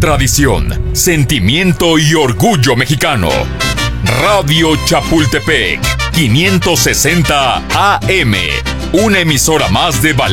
tradición, sentimiento y orgullo mexicano. Radio Chapultepec, 560 AM, una emisora más de Balance.